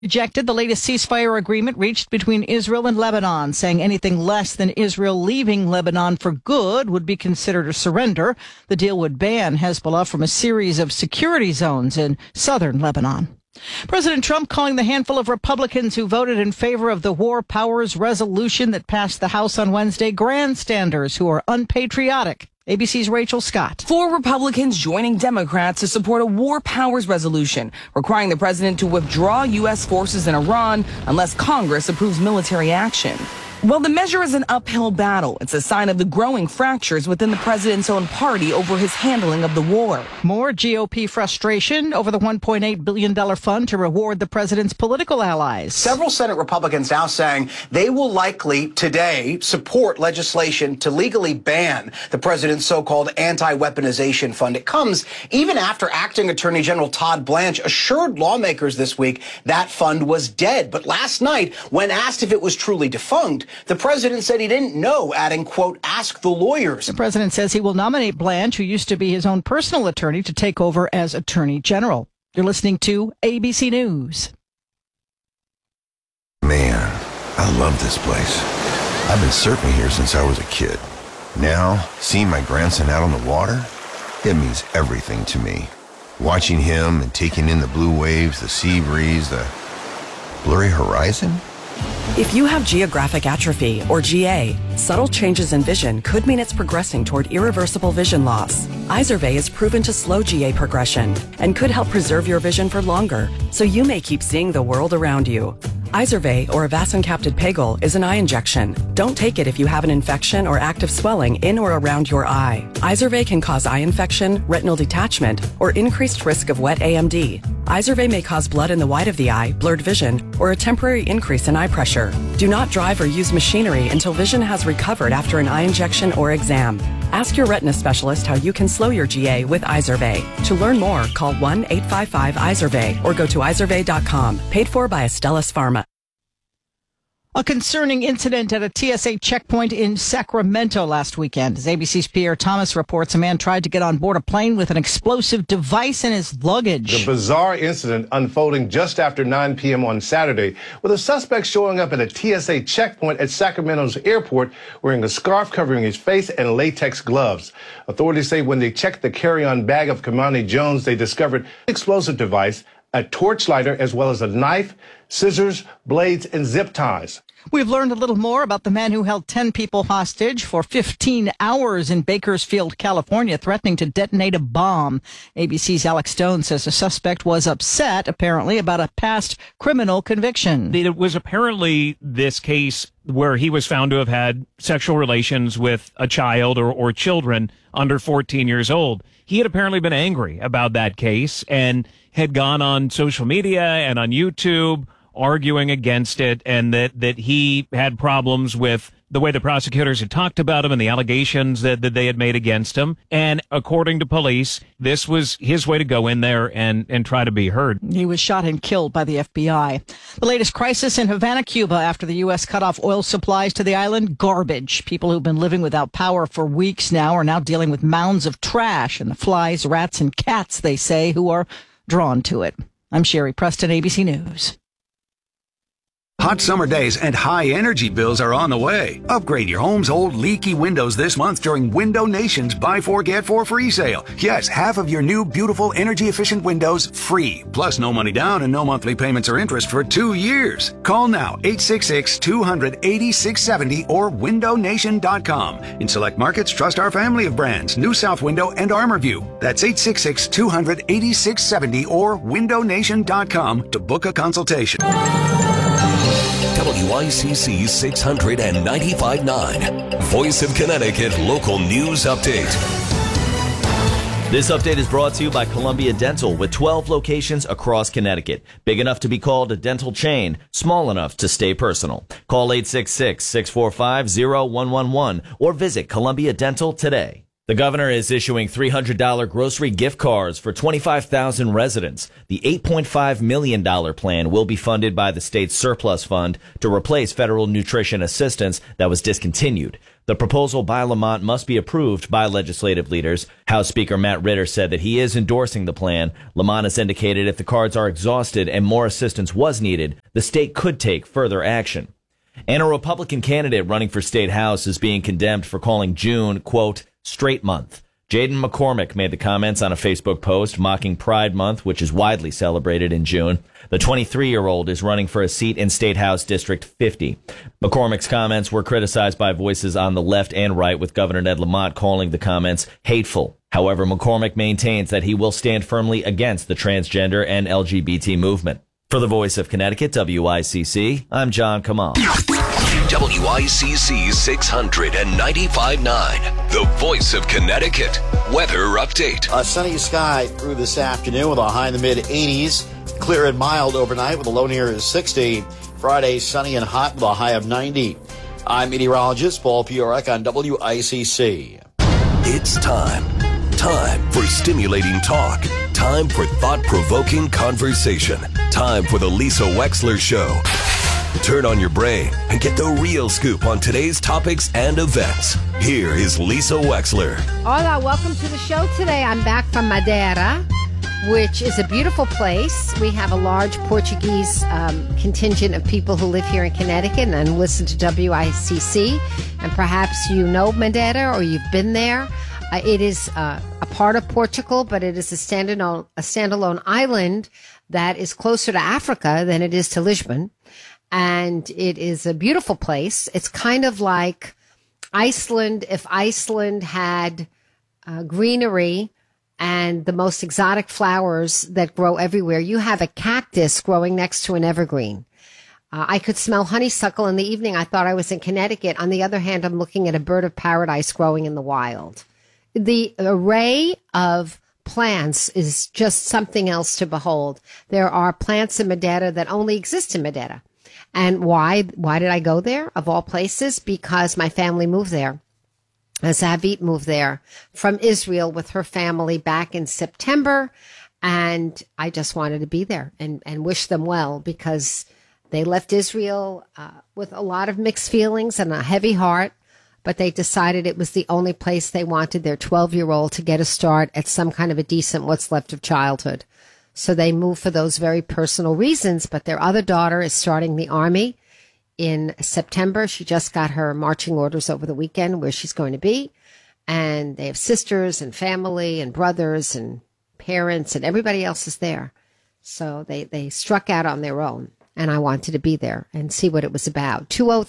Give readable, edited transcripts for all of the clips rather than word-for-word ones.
Rejected the latest ceasefire agreement reached between Israel and Lebanon, saying anything less than Israel leaving Lebanon for good would be considered a surrender. The deal would ban Hezbollah from a series of security zones in southern Lebanon. President Trump calling the handful of Republicans who voted in favor of the War Powers resolution that passed the House on Wednesday grandstanders who are unpatriotic. ABC's Rachel Scott. 4 Republicans joining Democrats to support a War Powers resolution requiring the president to withdraw U.S. forces in Iran unless Congress approves military action. While the measure is an uphill battle, it's a sign of the growing fractures within the president's own party over his handling of the war. More GOP frustration over the $1.8 billion fund to reward the president's political allies. Several Senate Republicans now saying they will likely today support legislation to legally ban the president's so-called anti-weaponization fund. It comes even after Acting Attorney General Todd Blanche assured lawmakers this week that fund was dead. But last night, when asked if it was truly defunct, the president said he didn't know, adding, quote, ask the lawyers. The president says he will nominate Blanche, who used to be his own personal attorney, to take over as attorney general. You're listening to ABC News. Man, I love this place. I've been surfing here since I was a kid. Now, seeing my grandson out on the water, it means everything to me. Watching him and taking in the blue waves, the sea breeze, the blurry horizon. If you have geographic atrophy, or GA, subtle changes in vision could mean it's progressing toward irreversible vision loss. Izervay is proven to slow GA progression and could help preserve your vision for longer, so you may keep seeing the world around you. Izervay, or avacincaptad pegol, is an eye injection. Don't take it if you have an infection or active swelling in or around your eye. Izervay can cause eye infection, retinal detachment, or increased risk of wet AMD. Izervay may cause blood in the white of the eye, blurred vision, or a temporary increase in eye pressure. Do not drive or use machinery until vision has recovered after an eye injection or exam. Ask your retina specialist how you can slow your GA with Izervay. To learn more, call 1-855-IZERVAY or go to izervay.com. Paid for by Astellas Pharma. A concerning incident at a TSA checkpoint in Sacramento last weekend. As ABC's Pierre Thomas reports, a man tried to get on board a plane with an explosive device in his luggage. The bizarre incident unfolding just after 9 p.m. on Saturday, with a suspect showing up at a TSA checkpoint at Sacramento's airport wearing a scarf covering his face and latex gloves. Authorities say when they checked the carry-on bag of Kamani Jones, they discovered an explosive device, a torch lighter, as well as a knife, scissors, blades, and zip ties. We've learned a little more about the man who held 10 people hostage for 15 hours in Bakersfield, California, threatening to detonate a bomb. ABC's Alex Stone says the suspect was upset, apparently, about a past criminal conviction. It was apparently this case where he was found to have had sexual relations with a child or children under 14 years old. He had apparently been angry about that case and had gone on social media and on YouTube arguing against it, and that he had problems with the way the prosecutors had talked about him and the allegations that they had made against him. And according to police, this was his way to go in there and try to be heard. He was shot and killed by the FBI. The latest crisis in Havana, Cuba, after the U.S. cut off oil supplies to the island, garbage. People who've been living without power for weeks now are now dealing with mounds of trash and the flies, rats, and cats, they say, who are drawn to it. I'm Sherry Preston, ABC News. Hot summer days and high energy bills are on the way. Upgrade your home's old leaky windows this month during Window Nation's Buy 4 Get 4 free sale. Yes, half of your new beautiful energy efficient windows free. Plus no money down and no monthly payments or interest for 2 years. Call now 866-200-8670 or windownation.com. In select markets, trust our family of brands, New South Window and ArmorView. That's 866-200-8670 or windownation.com to book a consultation. WICC 695.9, Voice of Connecticut Local News Update. This update is brought to you by Columbia Dental with 12 locations across Connecticut. Big enough to be called a dental chain, small enough to stay personal. Call 866-645-0111 or visit Columbia Dental today. The governor is issuing $300 grocery gift cards for 25,000 residents. The $8.5 million plan will be funded by the state's surplus fund to replace federal nutrition assistance that was discontinued. The proposal by Lamont must be approved by legislative leaders. House Speaker Matt Ritter said that he is endorsing the plan. Lamont has indicated if the cards are exhausted and more assistance was needed, the state could take further action. And a Republican candidate running for state house is being condemned for calling June, quote, Straight Month. Jaden McCormick made the comments on a Facebook post mocking Pride Month, which is widely celebrated in June. The 23-year-old is running for a seat in State House District 50. McCormick's comments were criticized by voices on the left and right, with Governor Ned Lamont calling the comments hateful. However, McCormick maintains that he will stand firmly against the transgender and LGBT movement. For the Voice of Connecticut, WICC, I'm John Kamal. WICC 695.9, the Voice of Connecticut. Weather update. A sunny sky through this afternoon with a high in the mid-80s. Clear and mild overnight with a low near 60. Friday, sunny and hot with a high of 90. I'm meteorologist Paul Piorek on WICC. It's time. Time for stimulating talk. Time for thought-provoking conversation. Time for the Lisa Wexler Show. Turn on your brain and get the real scoop on today's topics and events. Here is Lisa Wexler. Hola, welcome to the show today. I'm back from Madeira, which is a beautiful place. We have a large Portuguese contingent of people who live here in Connecticut and listen to WICC. And perhaps you know Madeira or you've been there. It is a part of Portugal, but it is a standalone island that is closer to Africa than it is to Lisbon. And it is a beautiful place. It's kind of like Iceland, if Iceland had greenery and the most exotic flowers that grow everywhere. You have a cactus growing next to an evergreen. I could smell honeysuckle in the evening. I thought I was in Connecticut. On the other hand, I'm looking at a bird of paradise growing in the wild. The array of plants is just something else to behold. There are plants in Madeira that only exist in Madeira. And why did I go there, of all places? Because my family moved there. Zavit moved there from Israel with her family back in September. And I just wanted to be there and wish them well, because they left Israel with a lot of mixed feelings and a heavy heart. But they decided it was the only place they wanted their 12-year-old to get a start at some kind of a decent what's left of childhood. So they moved for those very personal reasons. But their other daughter is starting the Army in September. She just got her marching orders over the weekend where she's going to be. And they have sisters and family and brothers and parents, and everybody else is there. So they struck out on their own. And I wanted to be there and see what it was about.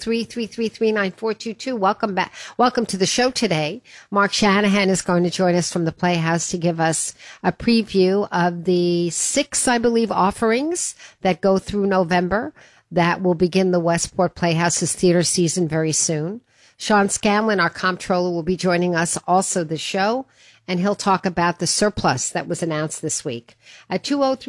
203-333-9422. Welcome back. Welcome to the show today. Mark Shanahan is going to join us from the Playhouse to give us a preview of the 6, I believe, offerings that go through November that will begin the Westport Playhouse's theater season very soon. Sean Scanlon, our comptroller, will be joining us also this show. And he'll talk about the surplus that was announced this week. At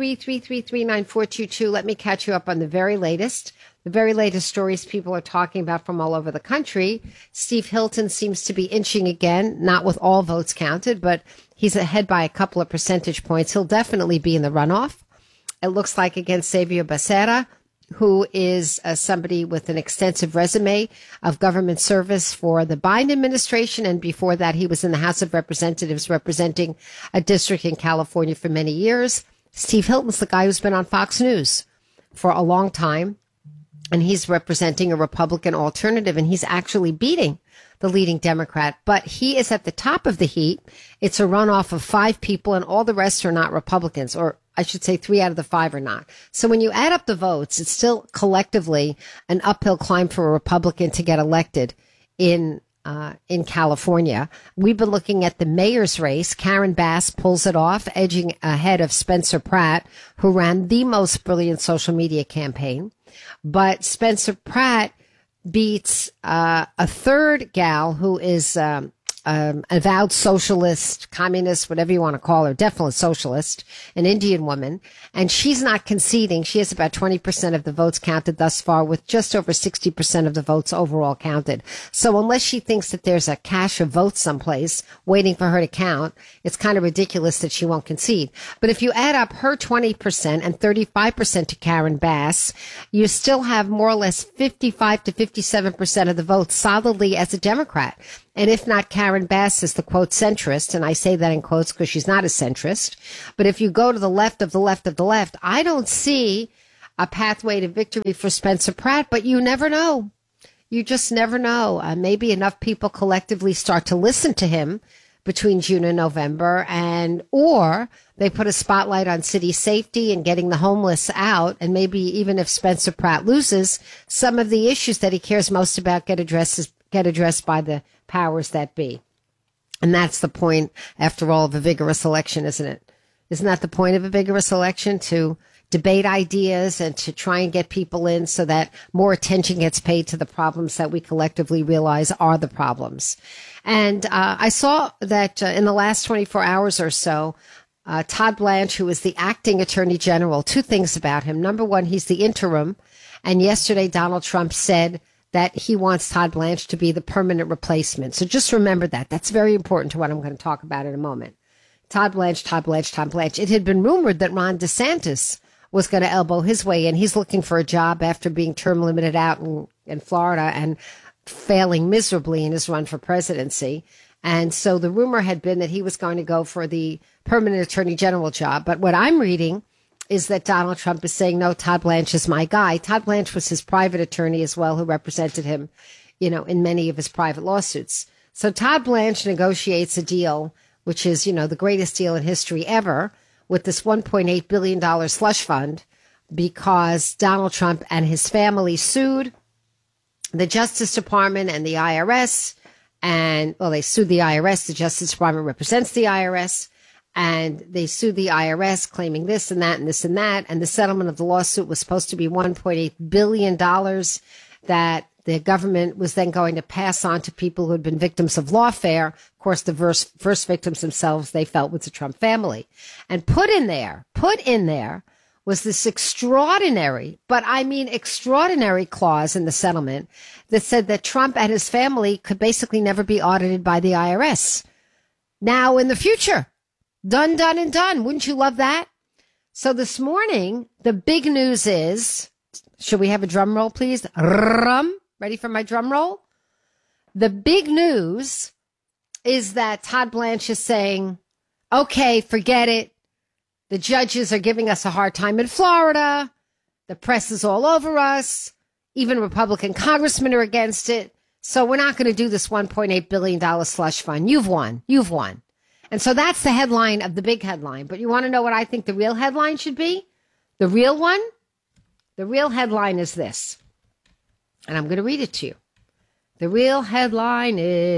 203-333-9422, let me catch you up on the very latest stories people are talking about from all over the country. Steve Hilton seems to be inching again, not with all votes counted, but he's ahead by a couple of percentage points. He'll definitely be in the runoff. It looks like against Xavier Becerra, who is somebody with an extensive resume of government service for the Biden administration. And before that, he was in the House of Representatives representing a district in California for many years. Steve Hilton's the guy who's been on Fox News for a long time. And he's representing a Republican alternative, and he's actually beating the leading Democrat. But he is at the top of the heat. It's a runoff of 5 people, and all the rest are not Republicans, or I should say 3 out of the 5 are not. So when you add up the votes, it's still collectively an uphill climb for a Republican to get elected in California. We've been looking at the mayor's race. Karen Bass pulls it off, edging ahead of Spencer Pratt, who ran the most brilliant social media campaign. But Spencer Pratt beats a third gal who is avowed socialist, communist, whatever you want to call her, definitely socialist, an Indian woman, and she's not conceding. She has about 20% of the votes counted thus far, with just over 60% of the votes overall counted. So unless she thinks that there's a cache of votes someplace waiting for her to count, it's kind of ridiculous that she won't concede. But if you add up her 20% and 35% to Karen Bass, you still have more or less 55 to 57% of the votes solidly as a Democrat. And if not, Karen Bass is the, quote, centrist, and I say that in quotes because she's not a centrist. But if you go to the left of the left of the left, I don't see a pathway to victory for Spencer Pratt, but you never know. You just never know. Maybe enough people collectively start to listen to him between June and November, or they put a spotlight on city safety and getting the homeless out, and maybe even if Spencer Pratt loses, some of the issues that he cares most about get addressed by the powers that be. And that's the point, after all, of a vigorous election, isn't it? Isn't that the point of a vigorous election? To debate ideas and to try and get people in so that more attention gets paid to the problems that we collectively realize are the problems. And I saw that in the last 24 hours or so, Todd Blanche, who is the acting attorney general, two things about him. Number one, he's the interim. And yesterday, Donald Trump said that he wants Todd Blanche to be the permanent replacement. So just remember that. That's very important to what I'm going to talk about in a moment. Todd Blanche, Todd Blanche, Todd Blanche. It had been rumored that Ron DeSantis was going to elbow his way in. He's looking for a job after being term limited out in Florida and failing miserably in his run for presidency. And so the rumor had been that he was going to go for the permanent attorney general job. But what I'm reading is that Donald Trump is saying, no, Todd Blanche is my guy. Todd Blanche was his private attorney as well, who represented him, in many of his private lawsuits. So Todd Blanche negotiates a deal, which is, the greatest deal in history ever, with this $1.8 billion slush fund, because Donald Trump and his family sued the Justice Department and the IRS. And, they sued the IRS. The Justice Department represents the IRS. And they sued the IRS claiming this and that and this and that. And the settlement of the lawsuit was supposed to be $1.8 billion that the government was then going to pass on to people who had been victims of lawfare. Of course, the first victims themselves, they felt, was the Trump family. And put in there was this extraordinary, but I mean extraordinary clause in the settlement that said that Trump and his family could basically never be audited by the IRS. Now in the future. Done, done, and done. Wouldn't you love that? So this morning, the big news is, should we have a drum roll, please? Ready for my drum roll? The big news is that Todd Blanche is saying, okay, forget it. The judges are giving us a hard time in Florida. The press is all over us. Even Republican congressmen are against it. So we're not going to do this $1.8 billion slush fund. You've won. You've won. And so that's the headline of the big headline. But you want to know what I think the real headline should be? The real one? The real headline is this. And I'm going to read it to you. The real headline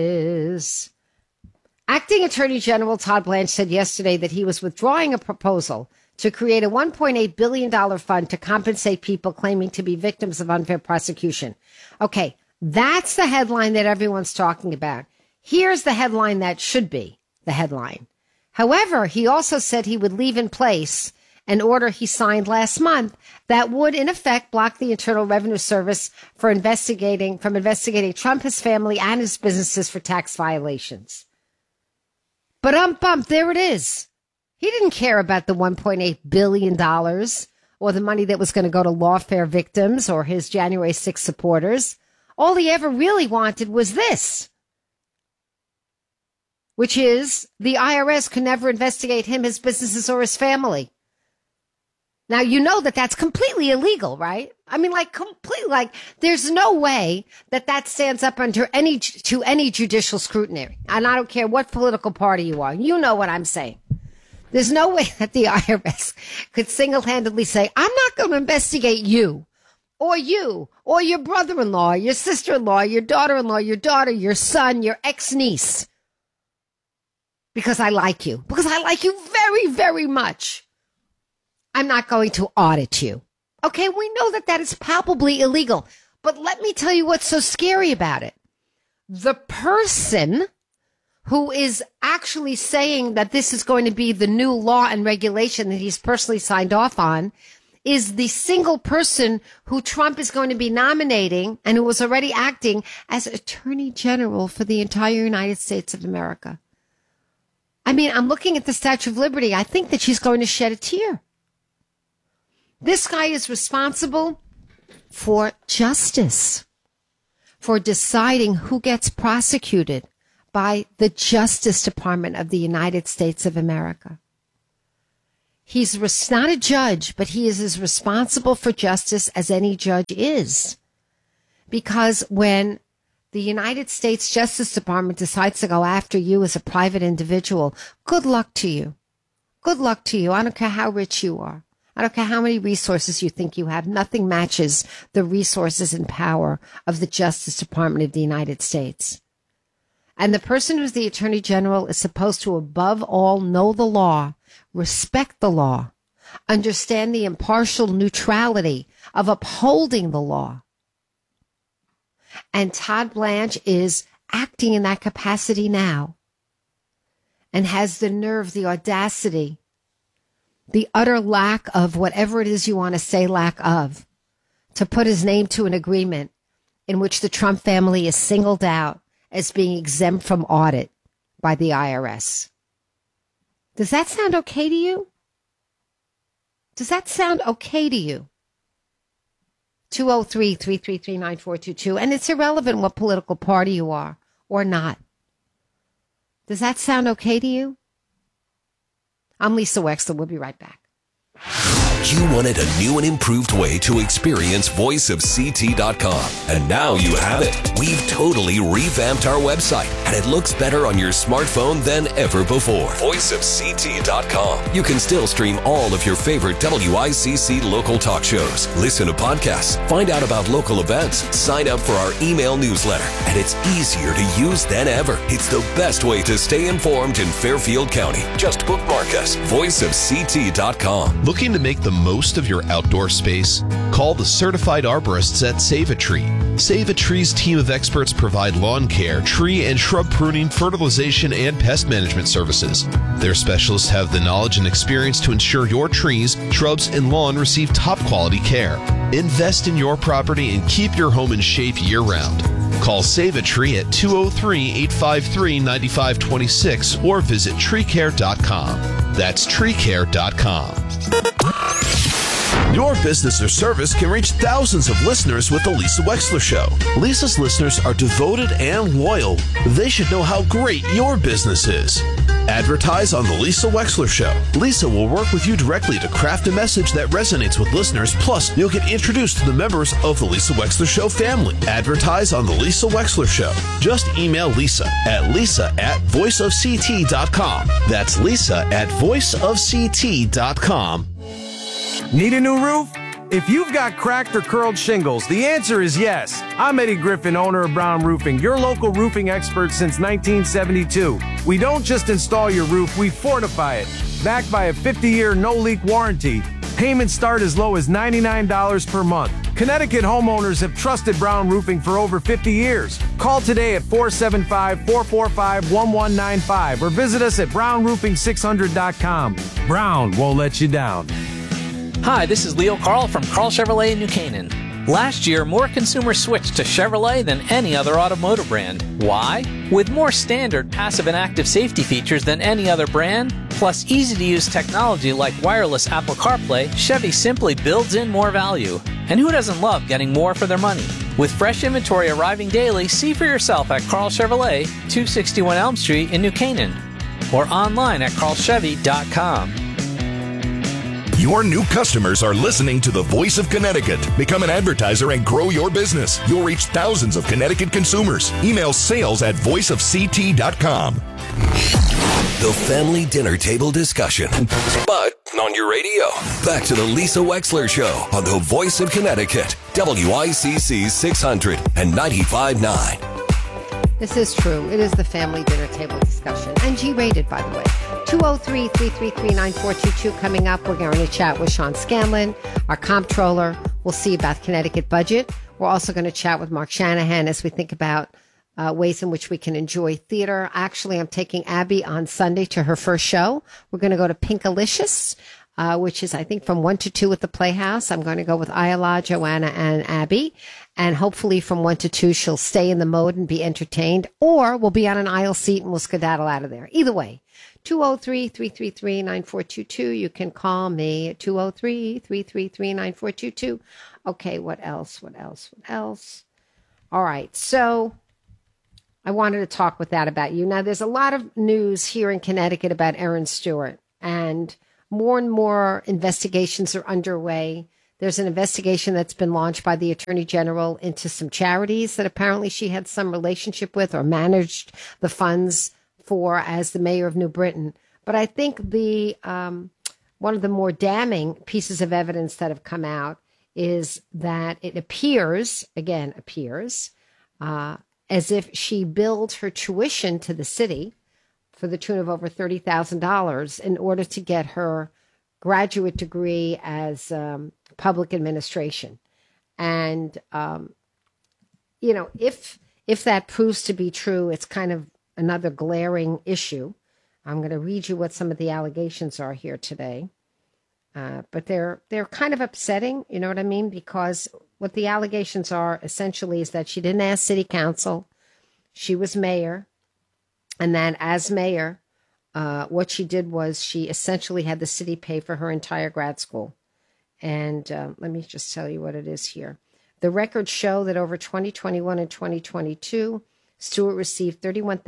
is, Acting Attorney General Todd Blanche said yesterday that he was withdrawing a proposal to create a $1.8 billion fund to compensate people claiming to be victims of unfair prosecution. Okay, that's the headline that everyone's talking about. Here's the headline that should be the headline. However, he also said he would leave in place an order he signed last month that would, in effect, block the Internal Revenue Service from investigating Trump, his family, and his businesses for tax violations. But there it is. He didn't care about the $1.8 billion or the money that was going to go to lawfare victims or his January 6th supporters. All he ever really wanted was this, which is the IRS could never investigate him, his businesses, or his family. Now, you know that that's completely illegal, right? I mean, completely, there's no way that stands up to any judicial scrutiny. And I don't care what political party you are. You know what I'm saying. There's no way that the IRS could single-handedly say, I'm not going to investigate you, or your brother-in-law, your sister-in-law, your daughter-in-law, your daughter, your son, your ex-niece. Because I like you. Because I like you very, very much. I'm not going to audit you. Okay, we know that is palpably illegal. But let me tell you what's so scary about it. The person who is actually saying that this is going to be the new law and regulation that he's personally signed off on, is the single person who Trump is going to be nominating and who was already acting as Attorney General for the entire United States of America. I mean, I'm looking at the Statue of Liberty. I think that she's going to shed a tear. This guy is responsible for justice, for deciding who gets prosecuted by the Justice Department of the United States of America. He's not a judge, but he is as responsible for justice as any judge is. Because when the United States Justice Department decides to go after you as a private individual, good luck to you. Good luck to you. I don't care how rich you are. I don't care how many resources you think you have. Nothing matches the resources and power of the Justice Department of the United States. And the person who's the Attorney General is supposed to, above all, know the law, respect the law, understand the impartial neutrality of upholding the law. And Todd Blanche is acting in that capacity now and has the nerve, the audacity, the utter lack of whatever it is you want to say lack of, to put his name to an agreement in which the Trump family is singled out as being exempt from audit by the IRS. Does that sound okay to you? Does that sound okay to you? 203-333-9422. And it's irrelevant what political party you are or not. Does that sound okay to you? I'm Lisa Wexler. We'll be right back. You wanted a new and improved way to experience voiceofct.com, and now you have it. We've totally revamped our website, and it looks better on your smartphone than ever before. Voiceofct.com. You can still stream all of your favorite WICC local talk shows, listen to podcasts, find out about local events, sign up for our email newsletter, and it's easier to use than ever. It's the best way to stay informed in Fairfield County. Just bookmark us. Voiceofct.com. Looking to make the most of your outdoor space? Call the certified arborists at Save a Tree. Save a Tree's team of experts provide lawn care, tree and shrub pruning, fertilization, and pest management services. Their specialists have the knowledge and experience to ensure your trees, shrubs, and lawn receive top quality care. Invest in your property and keep your home in shape year-round. Call Save a Tree at 203-853-9526 or visit treecare.com. That's treecare.com. Your business or service can reach thousands of listeners with The Lisa Wexler Show. Lisa's listeners are devoted and loyal. They should know how great your business is. Advertise on The Lisa Wexler Show. Lisa will work with you directly to craft a message that resonates with listeners. Plus, you'll get introduced to the members of The Lisa Wexler Show family. Advertise on The Lisa Wexler Show. Just email Lisa at voiceofct.com. That's Lisa at voiceofct.com. Need a new roof? If you've got cracked or curled shingles, the answer is yes. I'm Eddie Griffin, owner of Brown Roofing, your local roofing expert since 1972. We don't just install your roof, we fortify it. Backed by a 50-year no-leak warranty. Payments start as low as $99 per month. Connecticut homeowners have trusted Brown Roofing for over 50 years. Call today at 475-445-1195 or visit us at brownroofing600.com. Brown won't let you down. Hi, this is Leo Carl from Carl Chevrolet in New Canaan. Last year, more consumers switched to Chevrolet than any other automotive brand. Why? With more standard passive and active safety features than any other brand, plus easy-to-use technology like wireless Apple CarPlay, Chevy simply builds in more value. And who doesn't love getting more for their money? With fresh inventory arriving daily, see for yourself at Carl Chevrolet, 261 Elm Street in New Canaan, or online at carlchevy.com. Your new customers are listening to the Voice of Connecticut. Become an advertiser and grow your business. You'll reach thousands of Connecticut consumers. Email sales at voiceofct.com. The family dinner table discussion, but on your radio. Back to the Lisa Wexler Show on the Voice of Connecticut, WICC 600 and 95.9. This is true. It is the family dinner table discussion. And G-rated, by the way. 203-333-9422 coming up. We're going to chat with Sean Scanlon, our comptroller. We'll see about Connecticut budget. We're also going to chat with Mark Shanahan as we think about ways in which we can enjoy theater. Actually, I'm taking Abby on Sunday to her first show. We're going to go to Pinkalicious, which is, I think, from 1 to 2 at the Playhouse. I'm going to go with Ayala, Joanna, and Abby. And hopefully from 1 to 2, she'll stay in the mode and be entertained. Or we'll be on an aisle seat and we'll skedaddle out of there. Either way, 203-333-9422. You can call me at 203-333-9422. Okay, what else? All right, so I wanted to talk with that about you. Now, there's a lot of news here in Connecticut about Erin Stewart, and more investigations are underway. There's an investigation that's been launched by the Attorney General into some charities that apparently she had some relationship with or managed the funds for as the mayor of New Britain. But I think the one of the more damning pieces of evidence that have come out is that it appears, as if she billed her tuition to the city for the tune of over $30,000 in order to get her graduate degree as public administration. And, if that proves to be true, it's kind of another glaring issue. I'm going to read you what some of the allegations are here today. But they're kind of upsetting, you know what I mean? Because what the allegations are essentially is that she didn't ask city council. She was mayor. And then as mayor, what she did was she essentially had the city pay for her entire grad school. And let me just tell you what it is here. The records show that over 2021 and 2022, Stewart received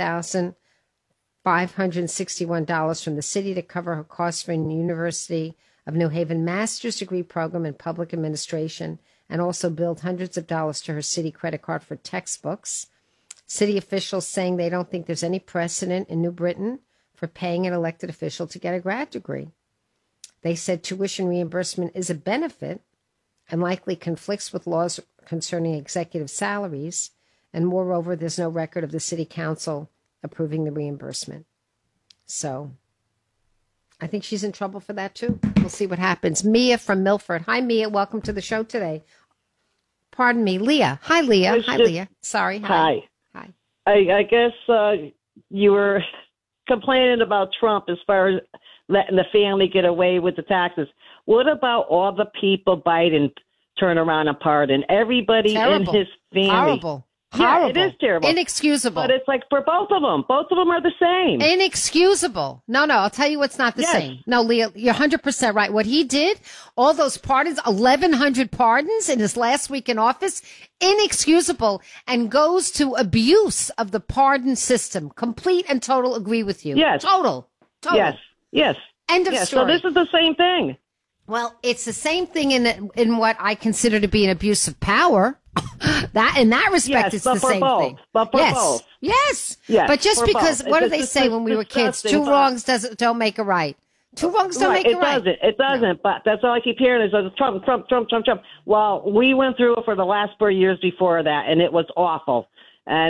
$31,561 from the city to cover her costs for the University of New Haven master's degree program in public administration, and also billed hundreds of dollars to her city credit card for textbooks. City officials saying they don't think there's any precedent in New Britain for paying an elected official to get a grad degree. They said tuition reimbursement is a benefit and likely conflicts with laws concerning executive salaries, and moreover, there's no record of the city council approving the reimbursement. So I think she's in trouble for that, too. We'll see what happens. Mia from Milford. Hi, Mia. Welcome to the show today. Pardon me, Leah. Hi, Leah. Leah. Sorry. Hi. I guess you were complaining about Trump as far as letting the family get away with the taxes. What about all the people Biden turn around and pardon? Everybody in his family. Horrible. Yeah, it is terrible. Inexcusable. But it's like for both of them. Both of them are the same. Inexcusable. No, I'll tell you what's not the same. No, Leah, you're 100% right. What he did, all those pardons, 1,100 pardons in his last week in office, inexcusable, and goes to abuse of the pardon system. Complete and total agree with you. Yes. Total. Yes. End of story. So this is the same thing. Well, it's the same thing in what I consider to be an abuse of power. That in that respect, it's the same thing. But for both. Yes. But just because, what do they say when we were kids? Two wrongs don't make a right. Two wrongs don't make a right. It doesn't. But that's all I keep hearing is Trump. Well, we went through it for the last 4 years before that, and it was awful. And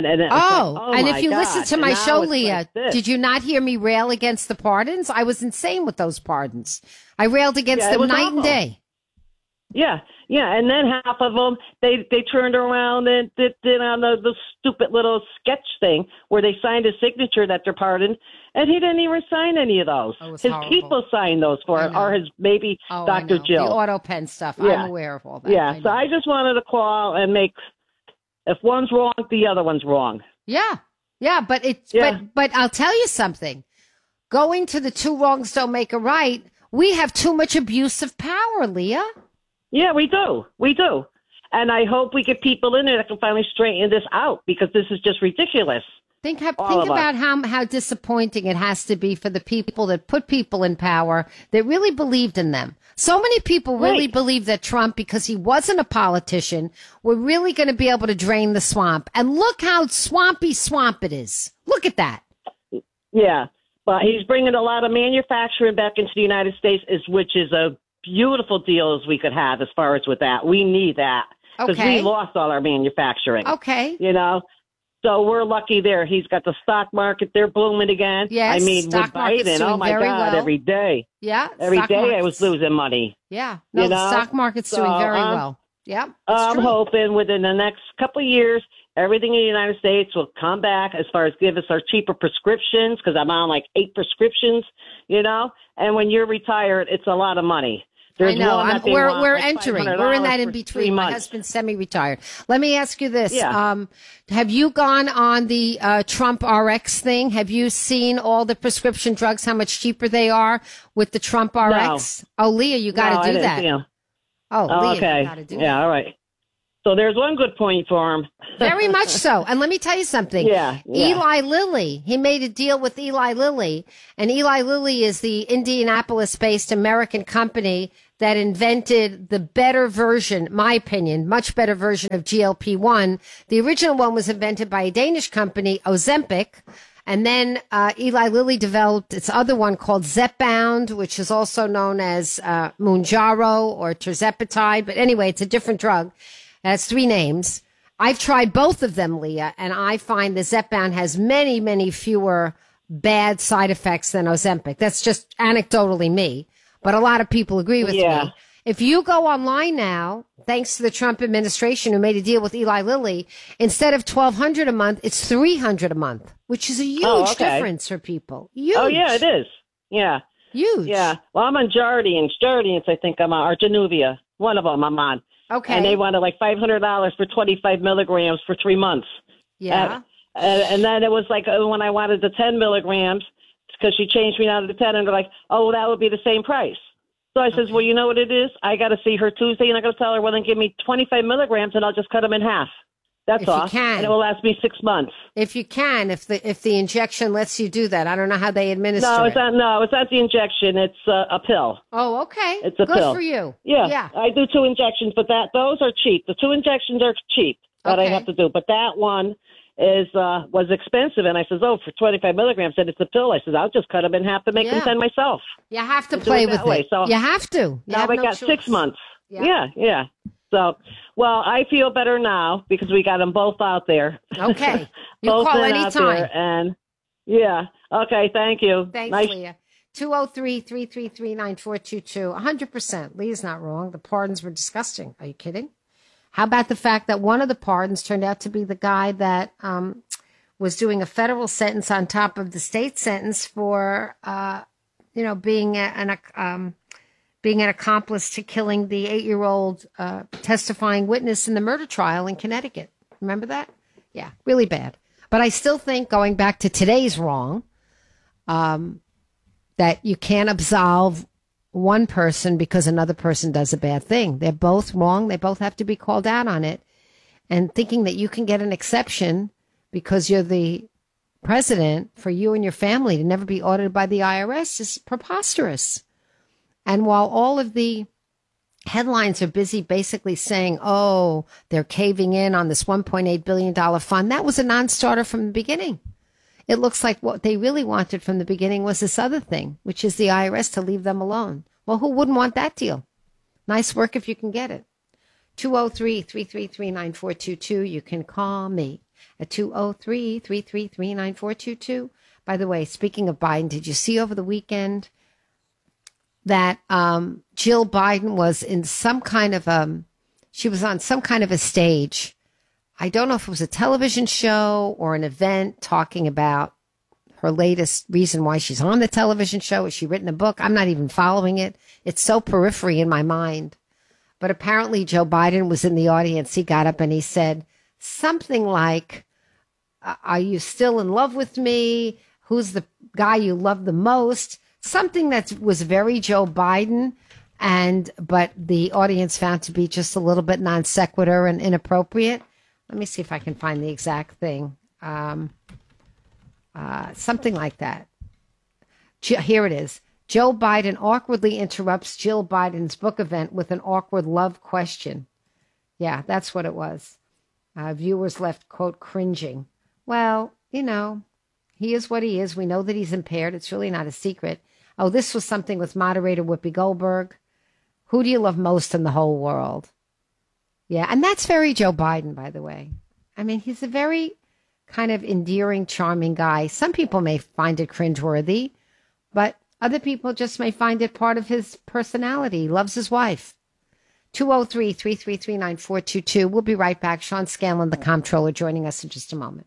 if you listen to my show, Leah, did you not hear me rail against the pardons? I was insane with those pardons. I railed against them night and day. Yeah, and then half of them, they turned around and did on the stupid little sketch thing where they signed a signature that they're pardoned, and he didn't even sign any of those. His people signed those for him, or his maybe Dr. Jill. The auto pen stuff. Yeah. I'm aware of all that. Yeah, so I just wanted to call and make, if one's wrong, the other one's wrong. Yeah, but but I'll tell you something. Going to the two wrongs don't make a right. We have too much abuse of power, Leah. Yeah, we do. And I hope we get people in there that can finally straighten this out, because this is just ridiculous. Think about how disappointing it has to be for the people that put people in power that really believed in them. So many people really believed that Trump, because he wasn't a politician, were really going to be able to drain the swamp. And look how swampy swamp it is. Look at that. Yeah, but he's bringing a lot of manufacturing back into the United States, which is a beautiful deal as we could have as far as with that. We need that because we lost all our manufacturing. Okay. So we're lucky there. He's got the stock market there booming again. Yes, I mean, with Biden, oh my God, well. every day. Yeah. Every day I was losing money. Yeah. No, the stock market's doing very well. Yeah. I'm hoping within the next couple of years, everything in the United States will come back as far as give us our cheaper prescriptions, because I'm on like 8 prescriptions, and when you're retired, it's a lot of money. I know. We're like entering. We're in that in between. My husband's semi-retired. Let me ask you this. Yeah. Have you gone on the Trump RX thing? Have you seen all the prescription drugs, how much cheaper they are with the Trump RX? No. Oh, Leah, you got to do that. Oh, Leah, okay. you got to do that. Yeah, all right. So there's one good point for him. Very much so. And let me tell you something. Yeah. Eli Lilly, he made a deal with Eli Lilly. And Eli Lilly is the Indianapolis-based American company that invented the better version, my opinion, much better version of GLP-1. The original one was invented by a Danish company, Ozempic. And then Eli Lilly developed its other one called Zepbound, which is also known as Mounjaro or tirzepatide. But anyway, it's a different drug. It has 3 names. I've tried both of them, Leah, and I find the Zepbound has many, many fewer bad side effects than Ozempic. That's just anecdotally me, but a lot of people agree with me. If you go online now, thanks to the Trump administration who made a deal with Eli Lilly, instead of $1,200 a month, it's $300 a month, which is a huge difference for people. Huge. Oh, yeah, it is. Yeah. Huge. Yeah. Well, I'm on Jardiance. I think I'm on, or Januvia. One of them I'm on. Okay. And they wanted like $500 for 25 milligrams for 3 months. Yeah. And then it was like when I wanted the 10 milligrams, because she changed me down to the 10, and they're like, oh, that would be the same price. So I says, well, you know what it is? I got to see her Tuesday, and I got to tell her, well, then give me 25 milligrams, and I'll just cut them in half. That's all. If you can. And it will last me 6 months. If you can, if the injection lets you do that. I don't know how they administer No, it. it's not. No, it's not the injection. It's a pill. Oh, okay. It's a Good pill. for you. Yeah. I do 2 injections, but those are cheap. The 2 injections are cheap that I have to do. But that one was expensive. And I says, oh, for 25 milligrams, and it's a pill. I says, I'll just cut them in half to make them 10 myself. You have to play with it. So you have to. Now I got 6 months. Yeah. So, well, I feel better now because we got them both out there. Okay. You both call been out anytime. there, and okay, thank you. Thanks, Leah. 203-333-9422. 100%. Leah's not wrong. The pardons were disgusting. Are you kidding? How about the fact that one of the pardons turned out to be the guy that was doing a federal sentence on top of the state sentence for, being an accomplice to killing the 8-year-old testifying witness in the murder trial in Connecticut. Remember that? Yeah, really bad. But I still think, going back to today's wrong, that you can't absolve one person because another person does a bad thing. They're both wrong. They both have to be called out on it. And thinking that you can get an exception because you're the president for you and your family to never be audited by the IRS is preposterous. And while all of the headlines are busy basically saying, oh, they're caving in on this $1.8 billion fund, that was a non-starter from the beginning. It looks like what they really wanted from the beginning was this other thing, which is the IRS to leave them alone. Well, who wouldn't want that deal? Nice work if you can get it. 203-333-9422. You can call me at 203-333-9422. By the way, speaking of Biden, did you see over the weekend that Jill Biden was in some kind of she was on some kind of a stage. I don't know if it was a television show or an event talking about her latest reason why she's on the television show. Has she written a book? I'm not even following it. It's so periphery in my mind. But apparently Joe Biden was in the audience. He got up and he said something like, are you still in love with me? Who's the guy you love the most? Something that was very Joe Biden, but the audience found to be just a little bit non sequitur and inappropriate. Let me see if I can find the exact thing. Something like that. Here it is. Joe Biden awkwardly interrupts Jill Biden's book event with an awkward love question. Yeah, that's what it was. Viewers left, quote, cringing. Well, he is what he is. We know that he's impaired. It's really not a secret. Oh, this was something with moderator Whoopi Goldberg. Who do you love most in the whole world? Yeah, and that's very Joe Biden, by the way. I mean, he's a very kind of endearing, charming guy. Some people may find it cringeworthy, but other people just may find it part of his personality. He loves his wife. 203-333-9422. We'll be right back. Sean Scanlon, the comptroller, joining us in just a moment.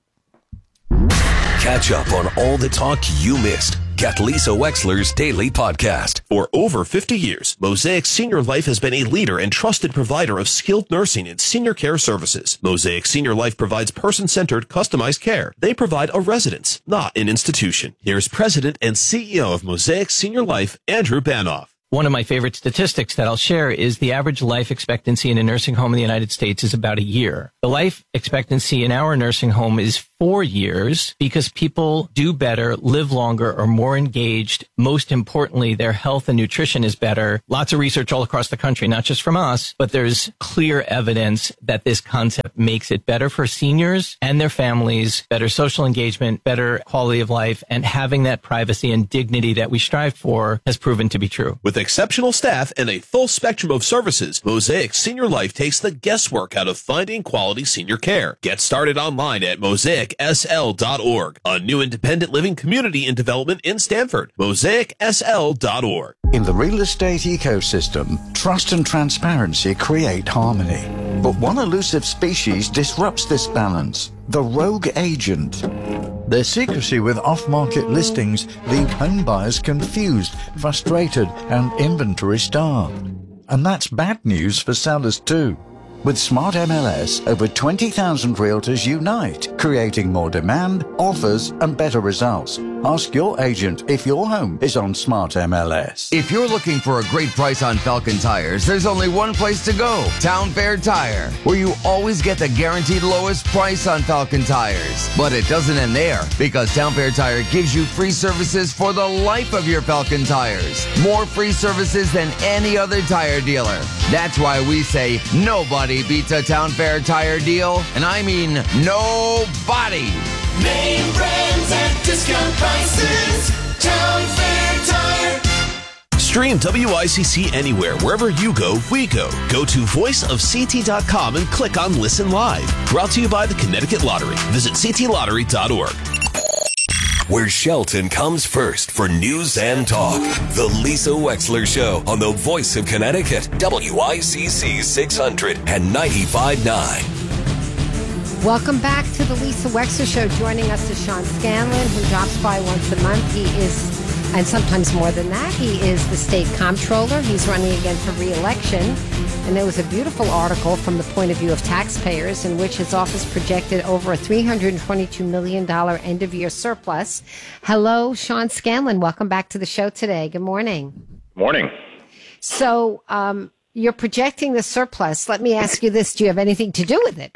Catch up on all the talk you missed. Get Lisa Wexler's Daily Podcast. For over 50 years, Mosaic Senior Life has been a leader and trusted provider of skilled nursing and senior care services. Mosaic Senior Life provides person-centered, customized care. They provide a residence, not an institution. Here's President and CEO of Mosaic Senior Life, Andrew Banoff. One of my favorite statistics that I'll share is the average life expectancy in a nursing home in the United States is about a year. The life expectancy in our nursing home is 4 years because people do better, live longer, are more engaged. Most importantly, their health and nutrition is better. Lots of research all across the country, not just from us, but there's clear evidence that this concept makes it better for seniors and their families, better social engagement, better quality of life, and having that privacy and dignity that we strive for has proven to be true. With exceptional staff and a full spectrum of services, Mosaic Senior Life takes the guesswork out of finding quality senior care. Get started online at MosaicSL.org, a new independent living community in development in Stanford. MosaicSL.org. In the real estate ecosystem, trust and transparency create harmony. But one elusive species disrupts this balance: the rogue agent. Their secrecy with off-market listings leave home buyers confused, frustrated, and inventory starved. And that's bad news for sellers too. With Smart MLS, over 20,000 realtors unite, creating more demand, offers, and better results. Ask your agent if your home is on Smart MLS. If you're looking for a great price on Falcon tires, there's only one place to go, Town Fair Tire, where you always get the guaranteed lowest price on Falcon tires. But it doesn't end there, because Town Fair Tire gives you free services for the life of your Falcon tires. More free services than any other tire dealer. That's why we say nobody beats a Town Fair Tire deal, and I mean nobody. Name brands at discount prices. Town Fair Tire. Stream WICC anywhere. Wherever you go, we go. Go to voiceofct.com and click on Listen Live. Brought to you by the Connecticut Lottery. Visit ctlottery.org. Where Shelton comes first for news and talk. The Lisa Wexler Show on the Voice of Connecticut, WICC 600 and 95.9. Welcome back to the Lisa Wexler Show. Joining us is Sean Scanlon, who drops by once a month. He is, and sometimes more than that, he is the state comptroller. He's running again for re-election. And there was a beautiful article from the point of view of taxpayers in which his office projected over a $322 million end-of-year surplus. Hello, Sean Scanlon. Welcome back to the show today. Good morning. Morning. So, you're projecting the surplus. Let me ask you this. Do you have anything to do with it?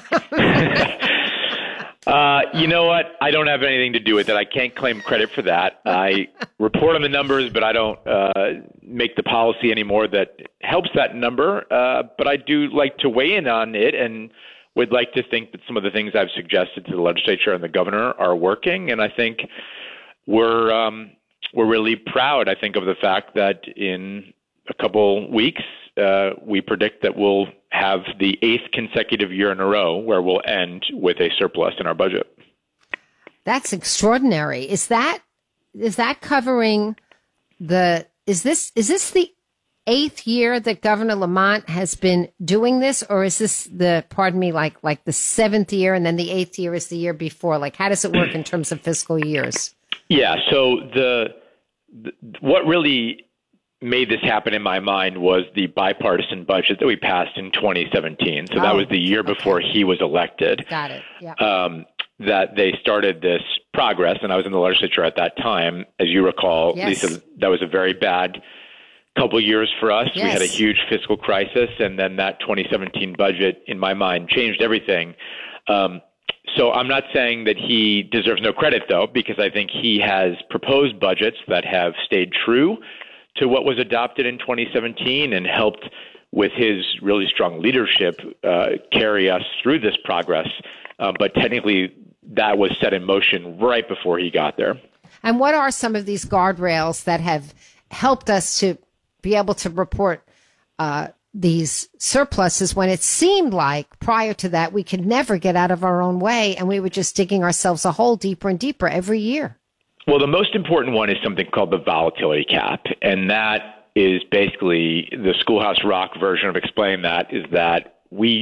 You know what? I don't have anything to do with it. I can't claim credit for that. I report on the numbers, but I don't make the policy anymore that helps that number. But I do like to weigh in on it and would like to think that some of the things I've suggested to the legislature and the governor are working. And I think we're really proud, I think, of the fact that in a couple weeks, we predict that we'll have the 8th consecutive year in a row where we'll end with a surplus in our budget. That's extraordinary. Is that covering is this the 8th year that Governor Lamont has been doing this, or is this like the 7th year and then the 8th year is the year before? Like, how does it work in terms of fiscal years? Yeah. So what really made this happen in my mind was the bipartisan budget that we passed in 2017. So that was the year before he was elected. Got it. Yeah. That they started this progress, and I was in the legislature at that time. As you recall, Yes. Lisa, that was a very bad couple years for us. Yes. We had a huge fiscal crisis, and then that 2017 budget, in my mind, changed everything. So I'm not saying that he deserves no credit, though, because I think he has proposed budgets that have stayed true to what was adopted in 2017 and helped with his really strong leadership carry us through this progress. But technically, that was set in motion right before he got there. And what are some of these guardrails that have helped us to be able to report these surpluses when it seemed like prior to that we could never get out of our own way and we were just digging ourselves a hole deeper and deeper every year? Well, the most important one is something called the volatility cap, and that is basically the Schoolhouse Rock version of explaining that is that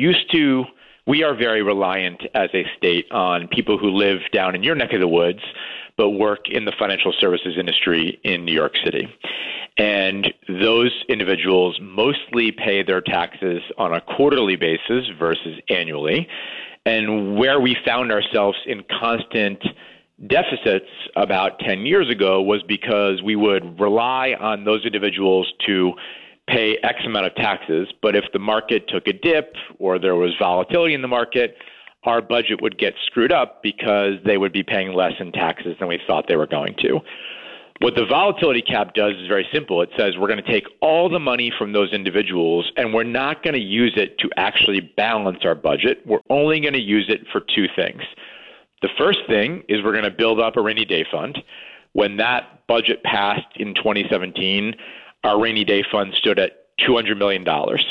we are very reliant as a state on people who live down in your neck of the woods but work in the financial services industry in New York City. And those individuals mostly pay their taxes on a quarterly basis versus annually. And where we found ourselves in constant deficits about 10 years ago was because we would rely on those individuals to pay X amount of taxes. But if the market took a dip or there was volatility in the market, our budget would get screwed up because they would be paying less in taxes than we thought they were going to. What the volatility cap does is very simple. It says we're going to take all the money from those individuals and we're not going to use it to actually balance our budget. We're only going to use it for two things. The first thing is we're going to build up a rainy day fund. When that budget passed in 2017, our rainy day fund stood at $200 million.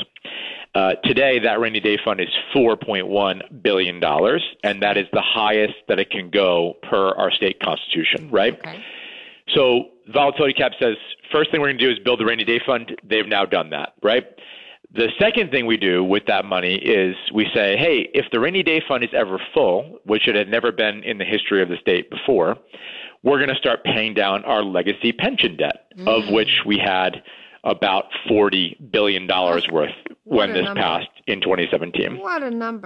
Today, that rainy day fund is $4.1 billion, and that is the highest that it can go per our state constitution, right? Okay. So volatility cap says, first thing we're going to do is build the rainy day fund. They've now done that, right? The second thing we do with that money is we say, hey, if the rainy day fund is ever full, which it had never been in the history of the state before, we're going to start paying down our legacy pension debt, of which we had about $40 billion worth when this passed in 2017. What a number.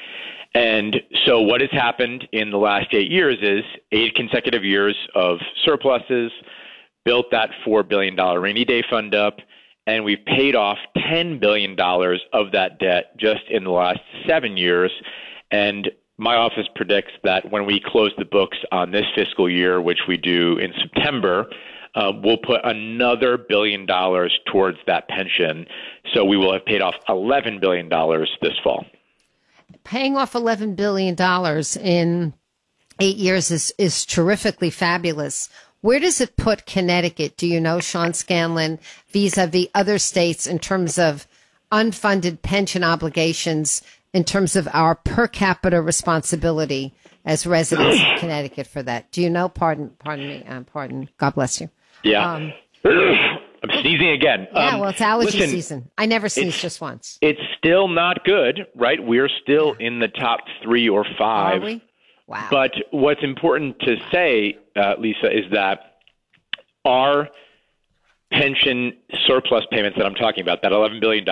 And so what has happened in the last 8 years is 8 consecutive years of surpluses, built that $4 billion rainy day fund up, and we've paid off $10 billion of that debt just in the last 7 years. And my office predicts that when we close the books on this fiscal year, which we do in September, we'll put another $1 billion towards that pension. So we will have paid off $11 billion this fall. Paying off $11 billion in 8 years is terrifically fabulous. Where does it put Connecticut, do you know, Sean Scanlon, vis-a-vis other states in terms of unfunded pension obligations, in terms of our per capita responsibility as residents of Connecticut for that? Do you know? Pardon me. God bless you. Yeah. I'm sneezing again. Yeah, well, it's allergy season. I never sneezed just once. It's still not good, right? We're still in the top 3 or 5. Are we? Wow. But what's important to say, Lisa, is that our pension surplus payments that I'm talking about, that $11 billion,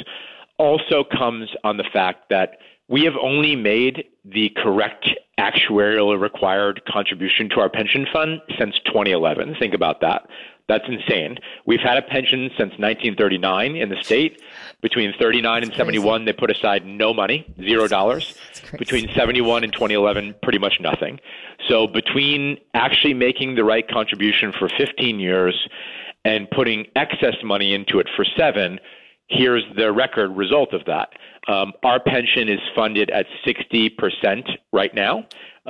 also comes on the fact that we have only made the correct actuarially required contribution to our pension fund since 2011. Think about that. That's insane. We've had a pension since 1939 in the state. Between 39 and 71, they put aside no money, $0. Between 71 and 2011, pretty much nothing. So between actually making the right contribution for 15 years and putting excess money into it for 7, here's the record result of that. Our pension is funded at 60% right now.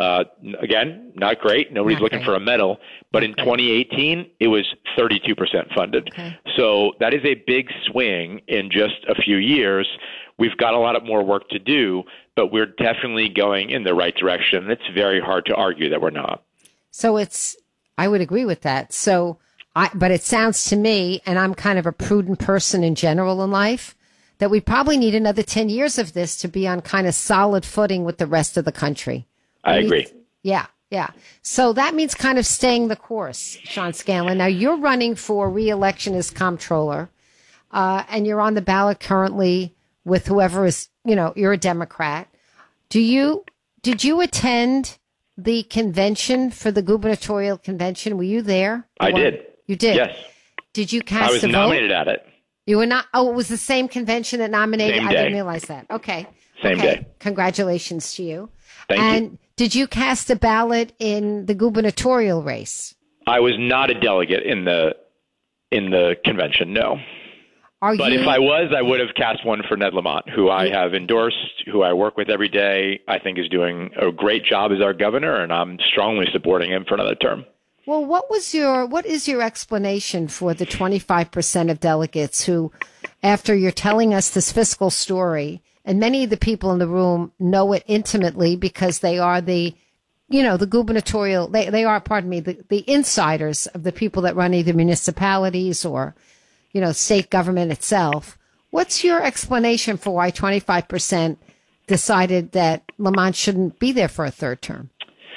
Again, not great. Nobody's looking for a medal. But in 2018, it was 32% funded. So that is a big swing in just a few years. We've got a lot more work to do, but we're definitely going in the right direction. It's very hard to argue that we're not. So I would agree with that. But it sounds to me, and I'm kind of a prudent person in general in life, that we probably need another 10 years of this to be on kind of solid footing with the rest of the country. I agree. Yeah. So that means kind of staying the course, Sean Scanlon. Now, you're running for re-election as comptroller, and you're on the ballot currently with whoever is, you're a Democrat. Did you attend the convention for the gubernatorial convention? Were you there? I did. You did? Yes. Did you cast a vote? I was nominated at it. You were not? Oh, it was the same convention that nominated? Same I day. didn't realize that. Okay. Same day. Congratulations to you. Thank you. Did you cast a ballot in the gubernatorial race? I was not a delegate in the convention, no. But if I was, I would have cast one for Ned Lamont, who I have endorsed, who I work with every day, I think is doing a great job as our governor, and I'm strongly supporting him for another term. Well, what is your explanation for the 25% of delegates who, after you're telling us this fiscal story, and many of the people in the room know it intimately because they are the gubernatorial, they are, the insiders of the people that run either municipalities or, state government itself. What's your explanation for why 25% decided that Lamont shouldn't be there for a third term?